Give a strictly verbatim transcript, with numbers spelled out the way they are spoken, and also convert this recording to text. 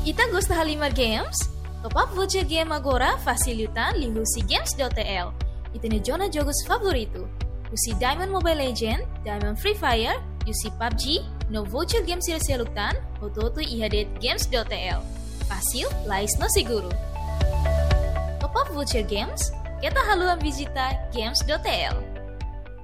Ita gosta Halimar Games? Top up voucher game agora facilitan lihusi games.tl. Ita ne jona jogos favorito. Usi Diamond Mobile Legend, Diamond Free Fire, usi P U B G, no voucher game sila-silutan, ototo ihadet games.tl. Fasil, lais no seguro. Top up voucher games, kita haluan visita games.tl.